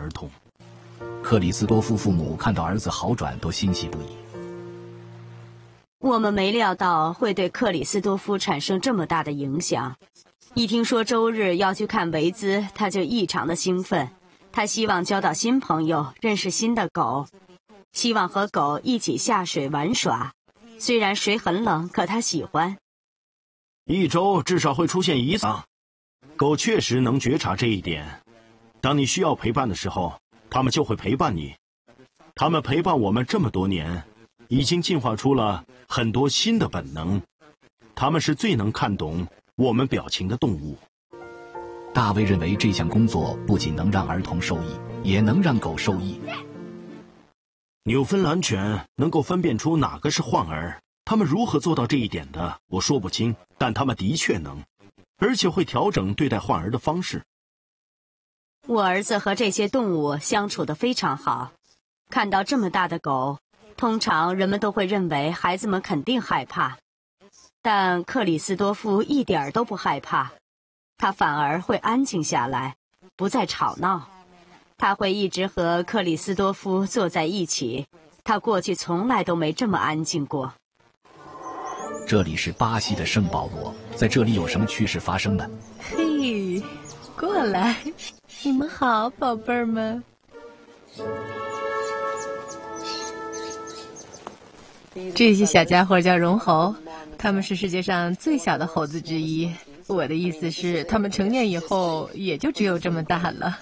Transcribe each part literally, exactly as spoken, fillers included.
儿童。克里斯多夫父母看到儿子好转，都欣喜不已。 我们没料到会对克里斯多夫产生这么大的影响。一听说周日要去看维兹，他就异常的兴奋。他希望交到新朋友，认识新的狗，希望和狗一起下水玩耍。虽然水很冷，可他喜欢。 一周至少会出现一次。狗确实能觉察这一点。当你需要陪伴的时候，它们就会陪伴你。它们陪伴我们这么多年，已经进化出了很多新的本能。它们是最能看懂我们表情的动物。 大卫认为这项工作不仅能让儿童受益，也能让狗受益。 纽芬兰犬能够分辨出哪个是患儿，它们如何做到这一点的，我说不清，但它们的确能，而且会调整对待患儿的方式。 我儿子和这些动物相处得非常好。看到这么大的狗，通常人们都会认为孩子们肯定害怕，但克里斯多夫一点儿都不害怕。他反而会安静下来，不再吵闹。他会一直和克里斯多夫坐在一起。他过去从来都没这么安静过。 这里是巴西的圣保罗，在这里有什么趣事发生呢？ 嘿，过来，你们好，宝贝儿们。这些小家伙叫绒猴，他们是世界上最小的猴子之一。我的意思是，他们成年以后也就只有这么大了。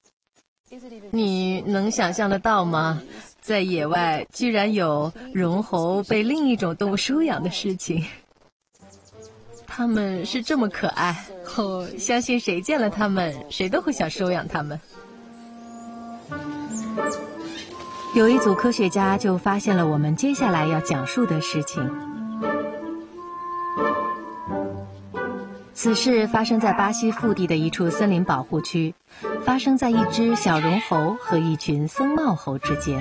你能想象得到吗？在野外居然有绒猴被另一种动物收养的事情。他们是这么可爱，哦，相信谁见了他们，谁都会想收养他们。有一组科学家就发现了我们接下来要讲述的事情。此事发生在巴西腹地的一处森林保护区，发生在一只小绒猴和一群僧帽猴之间。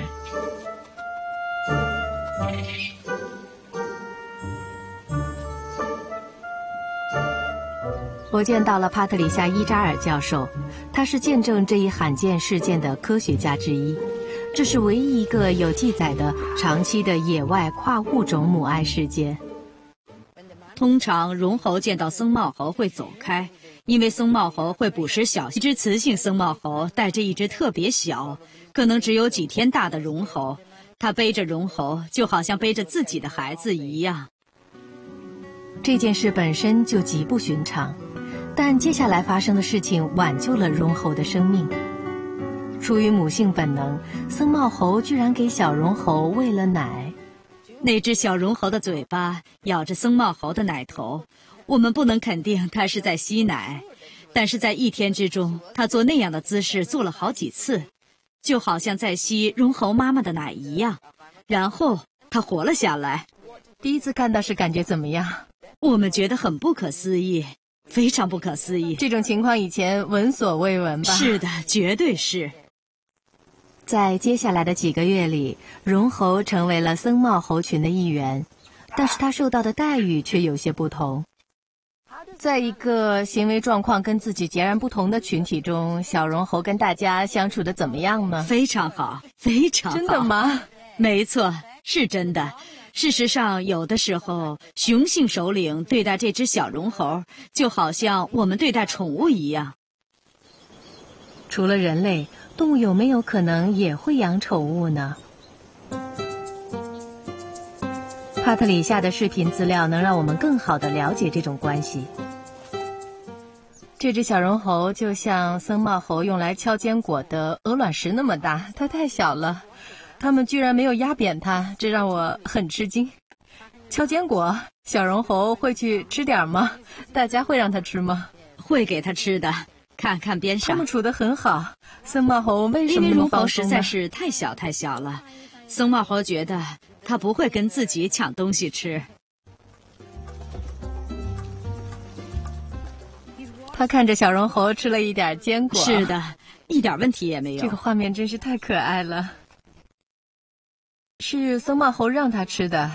我见到了帕特里夏·伊扎尔教授，他是见证这一罕见事件的科学家之一。这是唯一一个有记载的长期的野外跨物种母爱事件。 通常绒猴见到僧帽猴会走开，因为僧帽猴会捕食小。一只雌性僧帽猴带着一只特别小，可能只有几天大的绒猴，它背着绒猴就好像背着自己的孩子一样。 这件事本身就极不寻常，但接下来发生的事情挽救了绒猴的生命。出于母性本能，僧帽猴居然给小绒猴喂了奶。 那只小绒猴的嘴巴咬着僧帽猴的奶头，我们不能肯定它是在吸奶，但是在一天之中，它做那样的姿势做了好几次，就好像在吸绒猴妈妈的奶一样。然后它活了下来。 第一次看到时感觉怎么样？ 我们觉得很不可思议，非常不可思议。 这种情况以前闻所未闻吧？ 是的，绝对是。 在接下来的几个月里，绒猴成为了僧帽猴群的一员，但是它受到的待遇却有些不同。在一个行为状况跟自己截然不同的群体中，小绒猴跟大家相处的怎么样呢？ 非常好，非常好。 真的吗？ 没错，是真的。事实上，有的时候，雄性首领对待这只小绒猴，就好像我们对待宠物一样。 除了人类，动物有没有可能也会养宠物呢？帕特里夏的视频资料能让我们更好地了解这种关系。这只小绒猴就像僧帽猴用来敲坚果的鹅卵石那么大，它太小了，它们居然没有压扁它，这让我很吃惊。敲坚果，小绒猴会去吃点吗？大家会让它吃吗？ 会给它吃的。看看边上， 他们处得很好。僧帽猴为什么因为绒猴那么放松呢？ 实在是太小太小了，僧帽猴觉得它不会跟自己抢东西吃。 他看着小绒猴吃了一点坚果。 是的，一点问题也没有。 这个画面真是太可爱了。是僧帽猴让他吃的，